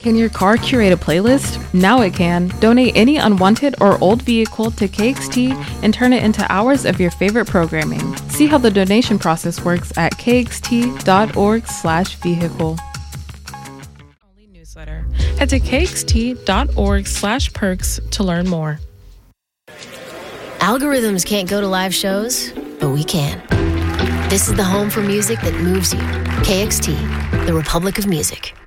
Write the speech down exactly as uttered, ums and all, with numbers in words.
Can your car curate a playlist? Now it can. Donate any unwanted or old vehicle to K X T and turn it into hours of your favorite programming. See how the donation process works at kxt.org slash vehicle. Only newsletter. Head to kxt.org slash perks to learn more. Algorithms can't go to live shows, but we can. This is the home for music that moves you. K X T, the Republic of Music.